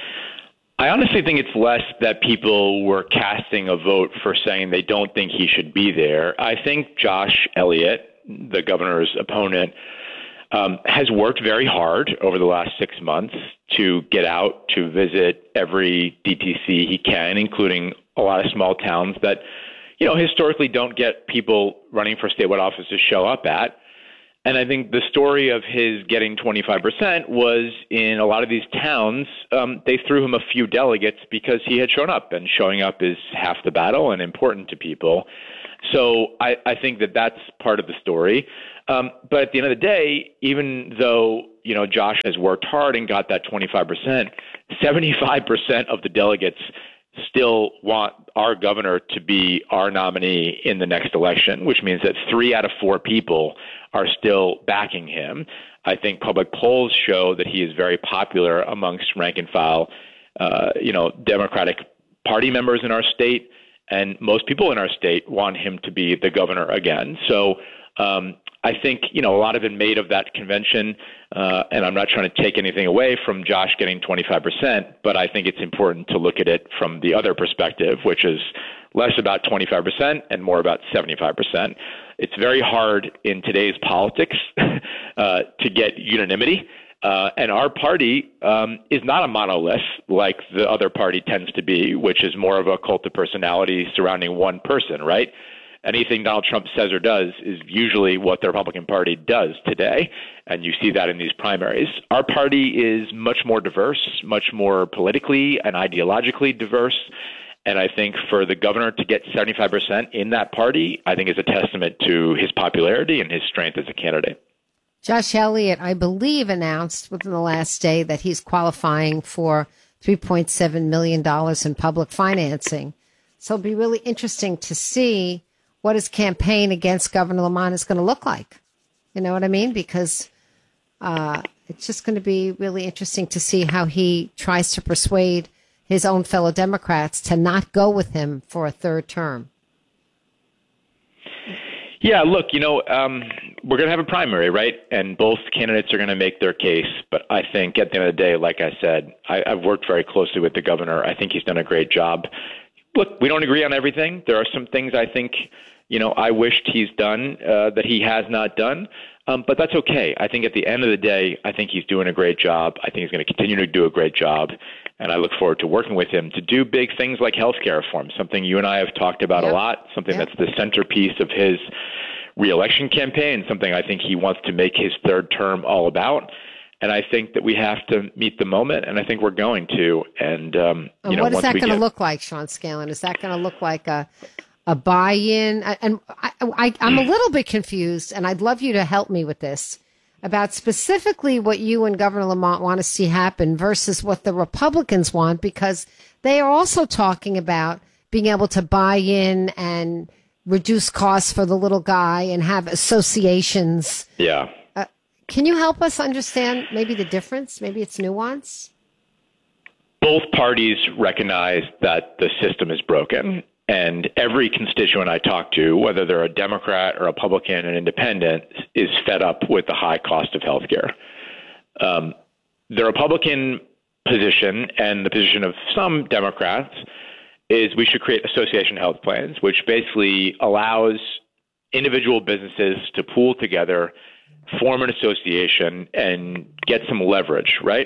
I honestly think it's less that people were casting a vote for saying they don't think he should be there. I think Josh Elliott, the governor's opponent, has worked very hard over the last 6 months to get out to visit every DTC he can, including a lot of small towns that, historically don't get people running for statewide office to show up at. And I think the story of his getting 25% was in a lot of these towns, they threw him a few delegates because he had shown up, and showing up is half the battle and important to people. So I think that that's part of the story. But at the end of the day, even though, Josh has worked hard and got that 25%, 75% of the delegates still want our governor to be our nominee in the next election, which means that 3 out of 4 people are still backing him. I think public polls show that he is very popular amongst rank and file, Democratic Party members in our state, and most people in our state want him to be the governor again. So I think, a lot of it made of that convention, and I'm not trying to take anything away from Josh getting 25%, but I think it's important to look at it from the other perspective, which is less about 25% and more about 75%. It's very hard in today's politics to get unanimity. And our party is not a monolith like the other party tends to be, which is more of a cult of personality surrounding one person, right? Anything Donald Trump says or does is usually what the Republican Party does today, and you see that in these primaries. Our party is much more diverse, much more politically and ideologically diverse, and I think for the governor to get 75% in that party, I think is a testament to his popularity and his strength as a candidate. Josh Elliott, I believe, announced within the last day that he's qualifying for $3.7 million in public financing. So it'll be really interesting to see what his campaign against Governor Lamont is going to look like. You know what I mean? Because it's just going to be really interesting to see how he tries to persuade his own fellow Democrats to not go with him for a third term. Yeah, look, we're going to have a primary, right? And both candidates are going to make their case. But I think at the end of the day, like I said, I've worked very closely with the governor. I think he's done a great job. Look, we don't agree on everything. There are some things I think, I wished he's done that he has not done. But that's okay. I think at the end of the day, I think he's doing a great job. I think he's going to continue to do a great job. And I look forward to working with him to do big things like healthcare reform, something you and I have talked about a lot, something that's the centerpiece of his reelection campaign, something I think he wants to make his third term all about. And I think that we have to meet the moment, and I think we're going to. And, what is that going to look like, Sean Scanlon? Is that going to look like a buy-in? And I'm a little bit confused, and I'd love you to help me with this, about specifically what you and Governor Lamont want to see happen versus what the Republicans want, because they are also talking about being able to buy in and reduce costs for the little guy and have associations. Yeah. Can you help us understand maybe the difference? Maybe it's nuance? Both parties recognize that the system is broken. And every constituent I talk to, whether they're a Democrat or a Republican and independent, is fed up with the high cost of health care. The Republican position and the position of some Democrats is we should create association health plans, which basically allows individual businesses to pool together, form an association, and get some leverage, right?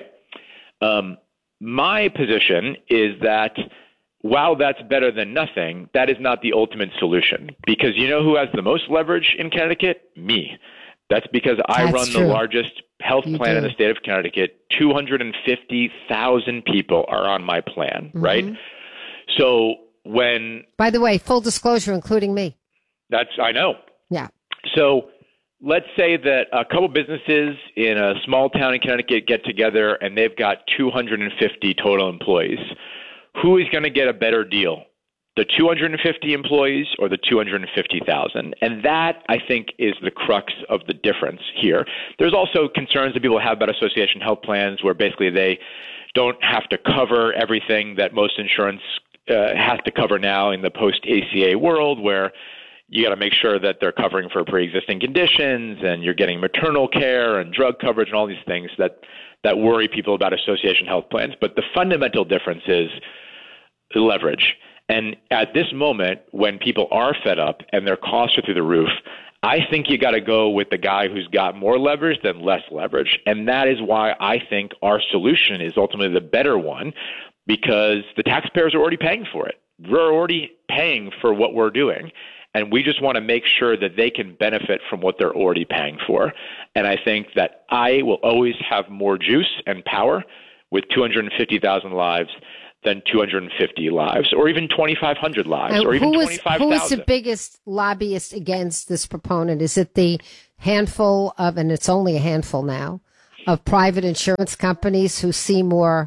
My position is that while that's better than nothing, that is not the ultimate solution. Because you know who has the most leverage in Connecticut? Me. That's because I run the largest health plan in the state of Connecticut. 250,000 people are on my plan, right? So when... By the way, full disclosure, including me. I know. Yeah. So let's say that a couple businesses in a small town in Connecticut get together and they've got 250 total employees. Who is going to get a better deal? The 250 employees or the 250,000? And that, I think, is the crux of the difference here. There's also concerns that people have about association health plans where basically they don't have to cover everything that most insurance has to cover now in the post-ACA world, where you got to make sure that they're covering for pre-existing conditions, and you're getting maternal care and drug coverage and all these things that worry people about association health plans. But the fundamental difference is leverage. And at this moment, when people are fed up and their costs are through the roof, I think you got to go with the guy who's got more leverage than less leverage. And that is why I think our solution is ultimately the better one, because the taxpayers are already paying for it. We're already paying for what we're doing. And we just want to make sure that they can benefit from what they're already paying for. And I think that I will always have more juice and power with 250,000 lives than 250 lives, or even 2,500 lives, or even 25,000. Who is the biggest lobbyist against this proponent? Is it the handful of, and it's only a handful now, of private insurance companies who see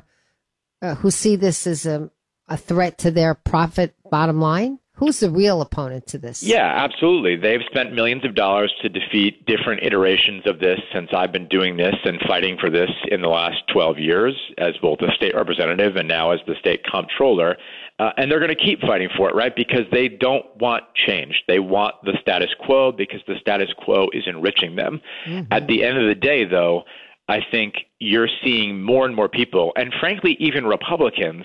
this as a threat to their profit bottom line? Who's the real opponent to this? Yeah, absolutely. They've spent millions of dollars to defeat different iterations of this since I've been doing this and fighting for this in the last 12 years as both a state representative and now as the state comptroller. And they're going to keep fighting for it, right? Because they don't want change. They want the status quo because the status quo is enriching them. Mm-hmm. At the end of the day, though, I think you're seeing more and more people, and frankly, even Republicans,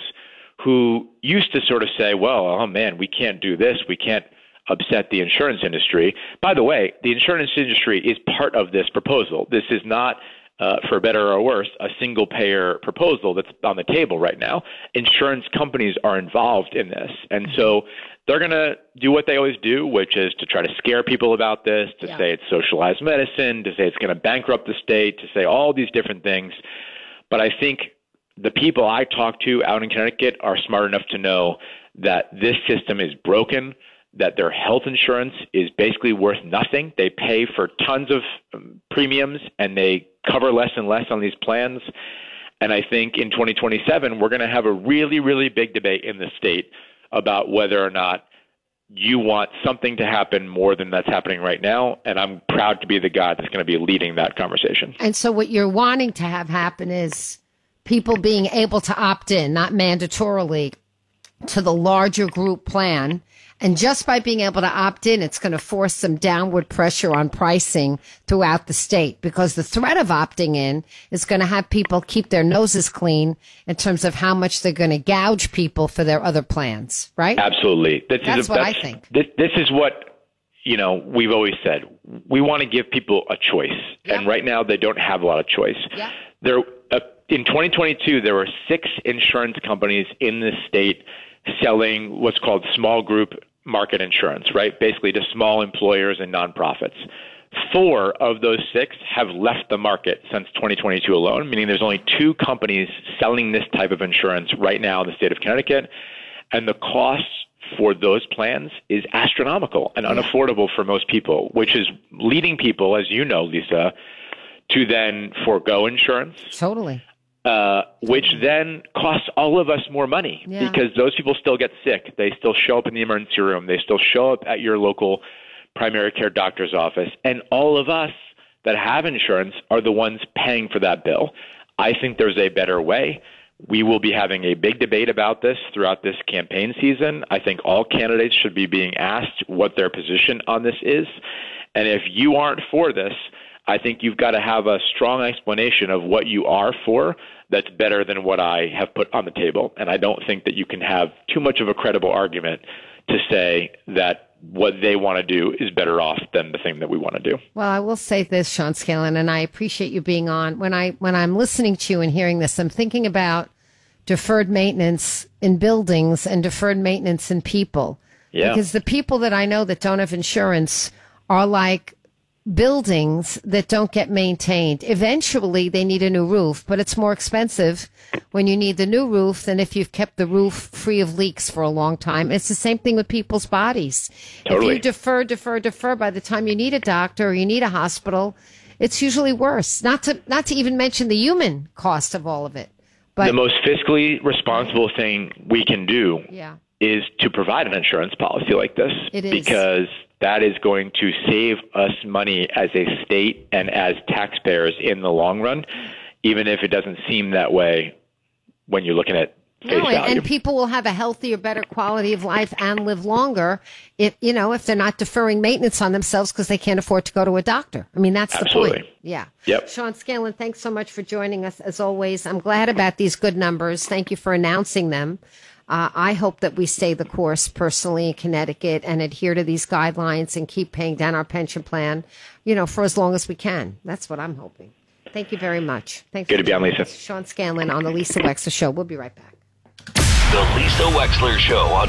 who used to sort of say, well, oh man, we can't do this. We can't upset the insurance industry. By the way, the insurance industry is part of this proposal. This is not, for better or worse, a single payer proposal that's on the table right now. Insurance companies are involved in this. And so they're going to do what they always do, which is to try to scare people about this, to say it's socialized medicine, to say it's going to bankrupt the state, to say all these different things. But I think the people I talk to out in Connecticut are smart enough to know that this system is broken, that their health insurance is basically worth nothing. They pay for tons of premiums and they cover less and less on these plans. And I think in 2027, we're going to have a really, really big debate in the state about whether or not you want something to happen more than that's happening right now. And I'm proud to be the guy that's going to be leading that conversation. And so what you're wanting to have happen is people being able to opt in, not mandatorily, to the larger group plan. And just by being able to opt in, it's going to force some downward pressure on pricing throughout the state, because the threat of opting in is going to have people keep their noses clean in terms of how much they're going to gouge people for their other plans, right? Absolutely. That's what I think. This is what, we've always said. We want to give people a choice. Yep. And right now they don't have a lot of choice. Yep. In 2022, there were 6 insurance companies in the state selling what's called small group market insurance, right? Basically to small employers and nonprofits. 4 of those 6 have left the market since 2022 alone, meaning there's only 2 companies selling this type of insurance right now in the state of Connecticut. And the cost for those plans is astronomical and unaffordable for most people, which is leading people, as you know, Lisa, to then forego insurance. Totally. Which then costs all of us more money because those people still get sick. They still show up in the emergency room. They still show up at your local primary care doctor's office. And all of us that have insurance are the ones paying for that bill. I think there's a better way. We will be having a big debate about this throughout this campaign season. I think all candidates should be being asked what their position on this is. And if you aren't for this, I think you've got to have a strong explanation of what you are for that's better than what I have put on the table. And I don't think that you can have too much of a credible argument to say that what they want to do is better off than the thing that we want to do. Well, I will say this, Sean Scanlon, and I appreciate you being on. When I'm listening to you and hearing this, I'm thinking about deferred maintenance in buildings and deferred maintenance in people. Yeah. Because the people that I know that don't have insurance are like buildings that don't get maintained. Eventually, they need a new roof, but it's more expensive when you need the new roof than if you've kept the roof free of leaks for a long time. It's the same thing with people's bodies. Totally. If you defer, by the time you need a doctor or you need a hospital, it's usually worse. Not to even mention the human cost of all of it. But the most fiscally responsible thing we can do is to provide an insurance policy like this. It is. Because that is going to save us money as a state and as taxpayers in the long run, even if it doesn't seem that way when you're looking at face value. And people will have a healthier, better quality of life and live longer if they're not deferring maintenance on themselves because they can't afford to go to a doctor. I mean, that's Absolutely. the point. Yeah. Yep. Sean Scanlon, thanks so much for joining us as always. I'm glad about these good numbers. Thank you for announcing them. I hope that we stay the course personally in Connecticut and adhere to these guidelines and keep paying down our pension plan, for as long as we can. That's what I'm hoping. Thank you very much. Thanks. Good to be on, Lisa. Sean Scanlon on the Lisa Wexler Show. We'll be right back. The Lisa Wexler Show on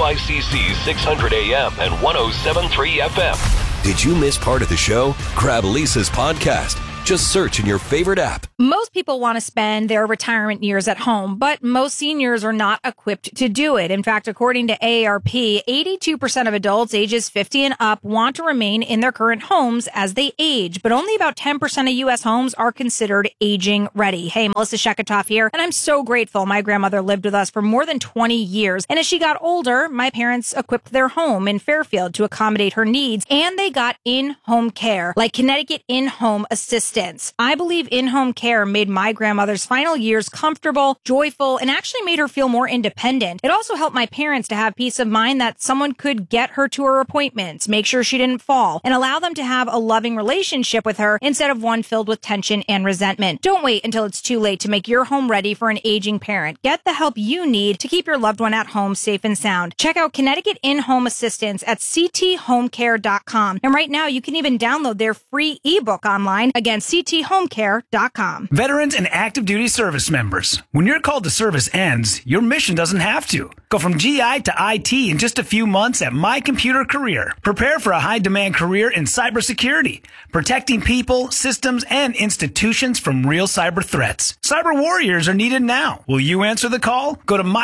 WICC 600 AM and 107.3 FM. Did you miss part of the show? Grab Lisa's podcast. Just search in your favorite app. Most people want to spend their retirement years at home, but most seniors are not equipped to do it. In fact, according to AARP, 82% of adults ages 50 and up want to remain in their current homes as they age, but only about 10% of U.S. homes are considered aging ready. Hey, Melissa Sheketoff here, and I'm so grateful my grandmother lived with us for more than 20 years. And as she got older, my parents equipped their home in Fairfield to accommodate her needs, and they got in-home care, like Connecticut In-Home Assistance. I believe in-home care made my grandmother's final years comfortable, joyful, and actually made her feel more independent. It also helped my parents to have peace of mind that someone could get her to her appointments, make sure she didn't fall, and allow them to have a loving relationship with her instead of one filled with tension and resentment. Don't wait until it's too late to make your home ready for an aging parent. Get the help you need to keep your loved one at home safe and sound. Check out Connecticut In-Home Assistance at cthomecare.com. And right now, you can even download their free ebook online. Again, cthomecare.com. Veterans and active duty service members. When your call to service ends, your mission doesn't have to. Go from GI to IT in just a few months at My Computer Career. Prepare for a high-demand career in cybersecurity, protecting people, systems, and institutions from real cyber threats. Cyber warriors are needed now. Will you answer the call? Go to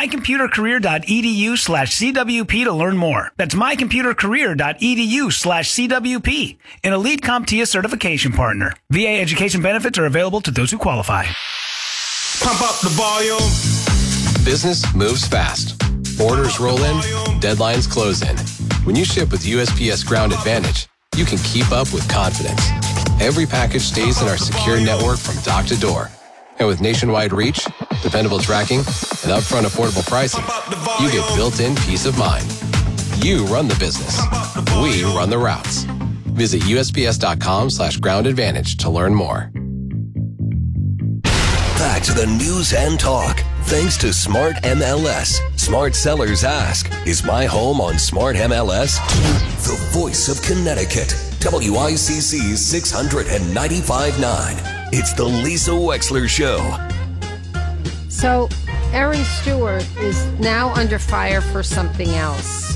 mycomputercareer.edu/CWP to learn more. That's mycomputercareer.edu/CWP, an elite CompTIA certification partner. VA education benefits are available to those who qualify. Pump up the volume. Business moves fast. Orders roll in, deadlines close in. When you ship with USPS Ground Advantage, you can keep up with confidence. Every package stays in our secure network from dock to door. And with nationwide reach, dependable tracking, and upfront affordable pricing, you get built-in peace of mind. You run the business. We run the routes. Visit USPS.com/Ground Advantage to learn more. Back to the news and talk. Thanks to Smart MLS. Smart sellers ask, is my home on Smart MLS? The voice of Connecticut. WICC 695.9. It's the Lisa Wexler Show. So, Erin Stewart is now under fire for something else.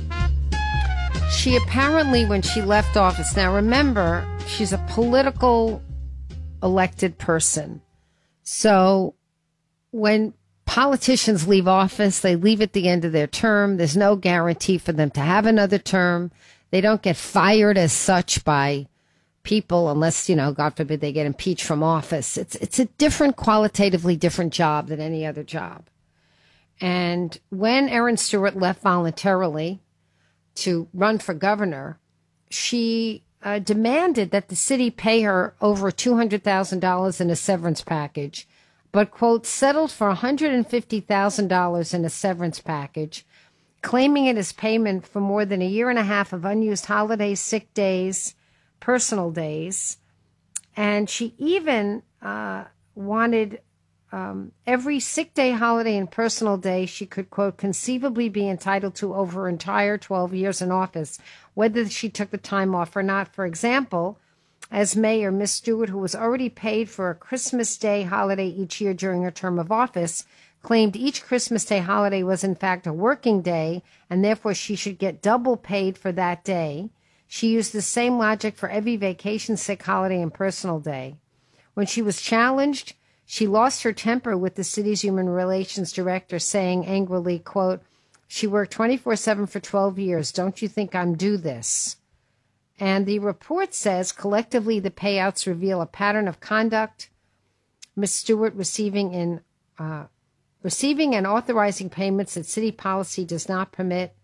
She apparently, when she left office, now remember, she's a political elected person. So when politicians leave office, they leave at the end of their term. There's no guarantee for them to have another term. They don't get fired as such by people unless, God forbid, they get impeached from office. It's a qualitatively different job than any other job. And when Erin Stewart left voluntarily to run for governor, she demanded that the city pay her over $200,000 in a severance package, but, quote, settled for $150,000 in a severance package, claiming it as payment for more than a year and a half of unused holidays, sick days, personal days. And she even wanted every sick day, holiday, and personal day she could, quote, conceivably be entitled to over her entire 12 years in office, whether she took the time off or not. For example, as mayor, Miss Stewart, who was already paid for a Christmas Day holiday each year during her term of office, claimed each Christmas Day holiday was in fact a working day, and therefore she should get double paid for that day. She used the same logic for every vacation, sick holiday, and personal day. When she was challenged, she lost her temper with the city's human relations director, saying angrily, quote, she worked 24/7 for 12 years. Don't you think I'm due this? And the report says collectively the payouts reveal a pattern of conduct. Ms. Stewart receiving and authorizing payments that city policy does not permit.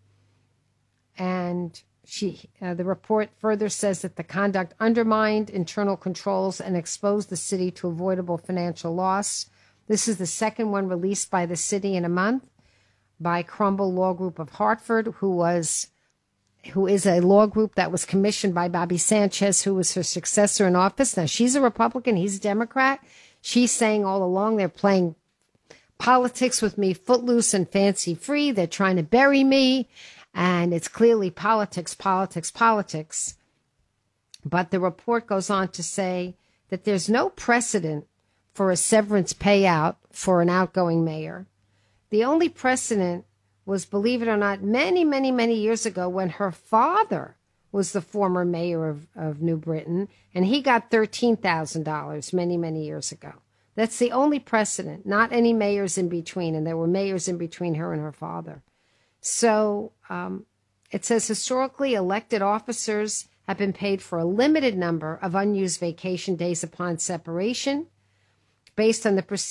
And the report further says that the conduct undermined internal controls and exposed the city to avoidable financial loss. This is the second one released by the city in a month by Crumble Law Group of Hartford, who is a law group that was commissioned by Bobby Sanchez, who was her successor in office. Now, she's a Republican. He's a Democrat. She's saying all along they're playing politics with me, footloose and fancy free. They're trying to bury me. And it's clearly politics, politics, politics. But the report goes on to say that there's no precedent for a severance payout for an outgoing mayor. The only precedent was, believe it or not, many, many, many years ago when her father was the former mayor of New Britain, and he got $13,000 many, many years ago. That's the only precedent, not any mayors in between, and there were mayors in between her and her father. So it says historically elected officers have been paid for a limited number of unused vacation days upon separation based on the